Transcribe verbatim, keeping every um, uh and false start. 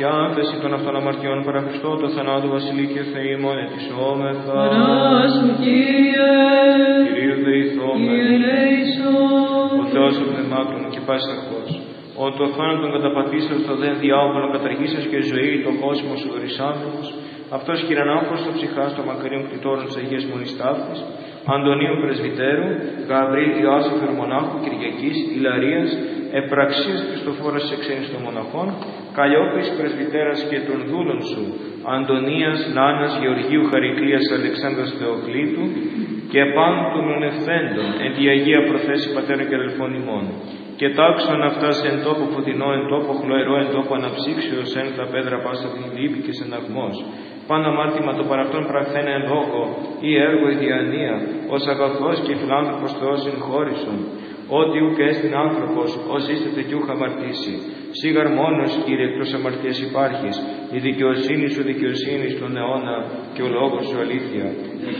Η άφεση των αυτών αμαρτιών παρά Χριστό το θανάτου βασιλεί και Θεή μόνη ετησόμεθα. Παράσου, Κύριε, Κυρίου δεηθώμε. Κύριε ελέησον. Ο Θεός των πνευμάτων και πάση αρχός. Ο το θάνατον καταπατήσεως το δέν διάβολο καταργήσεως και ζωή το κόσμο σου δωρησάμενος. Αυτός κυρανάφος το ψυχάς των μακαρίων κτητόρων της Αγίας Μονής Ταύτης, Αντωνίου Πρεσβυτέρου, Γαβρίλ Ιωάσεφερου Μονάχου, Κυριακής, Ιλαρίας, Επραξίας Χριστοφόρας της Εξένης των Μοναχών, Καλλιόπης Πρεσβυτέρας και των δούλων σου, Αντωνίας, Νάνας, Γεωργίου Χαρικλίας, Αλεξάνδρας Θεοκλήτου, και πάνω των μνευθέντων, εν τη Αγία Προθέση Πατέρα και Αδελφών ημών. Και τάξον αυτά σε εν τόπο φωτεινό, εν τόπο χλωερό, εν τόπο αναψύξεως, εν τα πέδρα πάσα την λύπη και σεναγμός. Πάνω αμάρτημα το παραυτόν πραχθέν εν λόγω ή έργο η διανία, ως αγαθός και φιλάνθρωπος Θεός συγχώρησον. Ότι ουκ έστειν άνθρωπος, ως είστε κι ούχ αμαρτήσει. Σίγαρ μόνος, Κύριε, εκτός αμαρτίας υπάρχεις. Η δικαιοσύνη σου δικαιοσύνη στον αιώνα και ο λόγος σου αλήθεια.